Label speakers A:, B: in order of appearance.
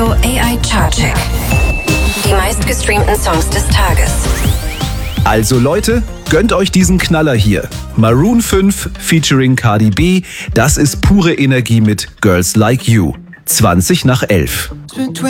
A: Radio AI Chartcheck. Die meistgestreamten Songs des Tages.
B: Also Leute, gönnt euch diesen Knaller hier. Maroon 5 featuring Cardi B. Das ist pure Energie mit Girls Like You. 20 nach 11.